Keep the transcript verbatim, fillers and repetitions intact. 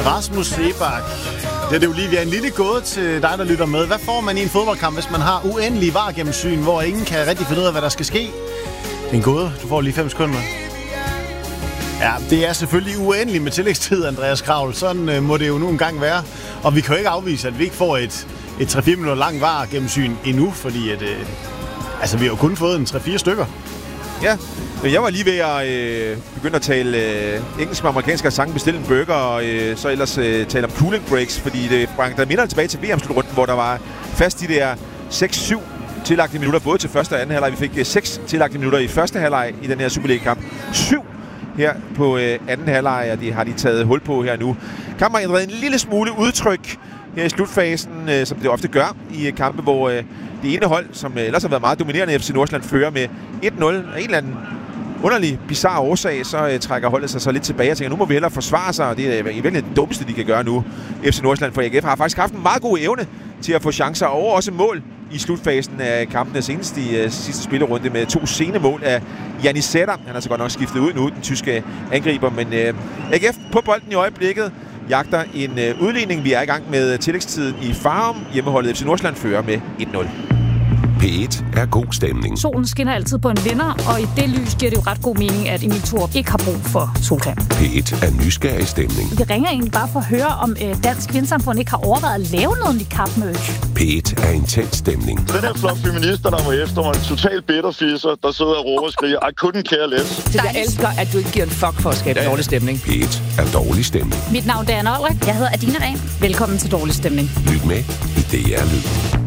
Rasmus Seebach. Det er det jo lige, vi er en lille gåde til dig, der lytter med. Hvad får man i en fodboldkamp, hvis man har uendelig VAR-gennemsyn, hvor ingen kan rigtig finde ud af, hvad der skal ske? Det er en gåde. Du får lige fem sekunder. Ja, det er selvfølgelig uendeligt med tillægstid, Andreas Kravl. Sådan øh, må det jo nu engang være. Og vi kan jo ikke afvise, at vi ikke får et, et tre fire minutter langt VAR-gennemsyn endnu, fordi at, øh, altså, vi har jo kun fået en tre fire stykker. Ja, jeg var lige ved at øh, begynde at tale øh, engelsk med amerikansk og sange, bestille en burger, og øh, så ellers øh, tale om cooling breaks, fordi det bragte der minder tilbage til V M-slutrunden, hvor der var fast de der seks syv tillagte minutter, både til første og anden halvleg. Vi fik øh, seks tillagte minutter i første halvleg i den her Superliga-kamp. syv her på øh, anden halvleg, og det har de taget hul på her nu. Kampen har ændret en lille smule udtryk her i slutfasen, øh, som det ofte gør i øh, kampe, hvor øh, det ene hold, som øh, ellers har været meget dominerende, F C Nordsjælland, fører med et nul. En eller anden underlig, bizarre årsag, så øh, trækker holdet sig så lidt tilbage og tænker, nu må vi hellere forsvare sig, og det er øh, virkelig det dummeste, de kan gøre nu. F C Nordsjælland for A G F har faktisk haft en meget god evne til at få chancer og også mål i slutfasen af kampene, senest i øh, sidste spillerunde med to sene mål af Jannis Sætter. Han har så godt nok skiftet ud nu, den tyske angriber, men øh, A G F på bolden i øjeblikket jagter en øh, udligning. Vi er i gang med tillægstiden i Farum. Hjemmeholdet F C Nordsjælland fører med et nul. P et er god stemning. Solen skinner altid på en vinder, og i det lys giver det jo ret god mening, at Emil Thorup ikke har brug for solcreme. P et er nysgerrig stemning. Vi ringer egentlig bare for at høre, om øh, Dansk Vindsamfund ikke har overvejet at lave noget i kapmøch. P et er intens stemning. Den her flok feminister, der var efter mig, en total bitterfisser, der sidder og råber og skriger, I couldn't care less. Det jeg elsker, at du ikke giver en fuck for at skabe ja. dårlig stemning. P et er dårlig stemning. Mit navn er Anna Olrik. Jeg hedder Adina Ren. Velkommen til Dårlig Stemning. Lyt med i D R Lyd.